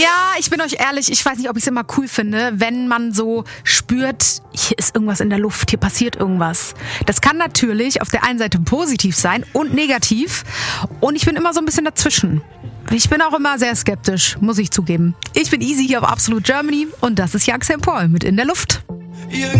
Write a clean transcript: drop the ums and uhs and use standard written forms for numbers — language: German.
Ja, ich bin euch ehrlich, ich weiß nicht, ob ich es immer cool finde, wenn man so spürt, hier ist irgendwas in der Luft, hier passiert irgendwas. Das kann natürlich auf der einen Seite positiv sein und negativ. Und ich bin immer so ein bisschen dazwischen. Ich bin auch immer sehr skeptisch, muss ich zugeben. Ich bin Easy hier auf Absolute Germany und das ist Young St. Paul mit In der Luft.